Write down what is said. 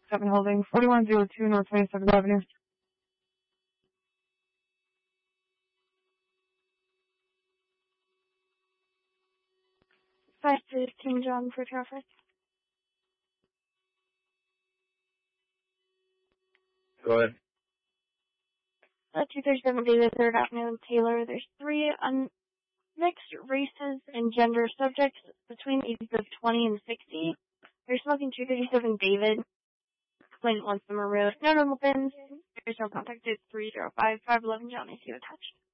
7 holding, 4102 North 27th Avenue. 515 John for traffic. Go ahead. 237 David, 3rd Avenue and Taylor. There's 3 mixed races and gender subjects between ages of 20 and 60. They're smoking 237 David. Complainant wants them removed. No normal pins. There's no contact. It's 305-511 John. I see you attached.